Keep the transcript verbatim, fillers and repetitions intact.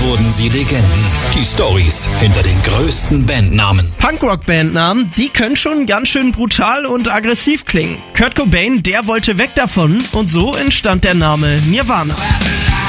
wurden sie Legenden. Die Storys hinter den größten Bandnamen. Punkrock-Bandnamen, die können schon ganz schön brutal und aggressiv klingen. Kurt Cobain, der wollte weg davon und so entstand der Name Nirvana.